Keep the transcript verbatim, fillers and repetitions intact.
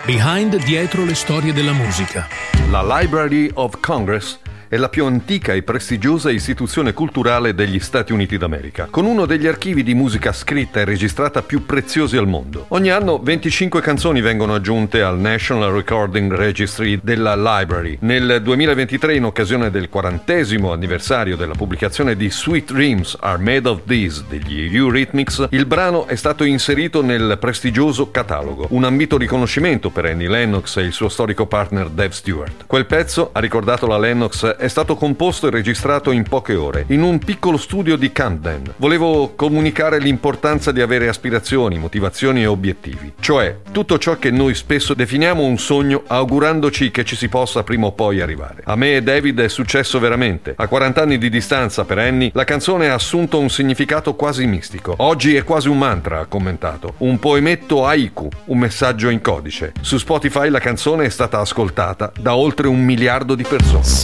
Behind, dietro le storie della musica. La Library of Congress è la più antica e prestigiosa istituzione culturale degli Stati Uniti d'America, con uno degli archivi di musica scritta e registrata più preziosi al mondo. Ogni anno venticinque canzoni vengono aggiunte al National Recording Registry della Library. Nel duemilaventitré, in occasione del quarantesimo anniversario della pubblicazione di Sweet Dreams Are Made of These degli Eurythmics, il brano è stato inserito nel prestigioso catalogo, un ambito riconoscimento per Annie Lennox e il suo storico partner Dave Stewart. Quel pezzo, ha ricordato la Lennox, è stato composto e registrato in poche ore, in un piccolo studio di Camden. Volevo comunicare l'importanza di avere aspirazioni, motivazioni e obiettivi, cioè tutto ciò che noi spesso definiamo un sogno, augurandoci che ci si possa prima o poi arrivare. A me e David è successo veramente. A quaranta anni di distanza per Annie, la canzone ha assunto un significato quasi mistico. Oggi è quasi un mantra, ha commentato. Un poemetto haiku, un messaggio in codice. Su Spotify la canzone è stata ascoltata da oltre un miliardo di persone.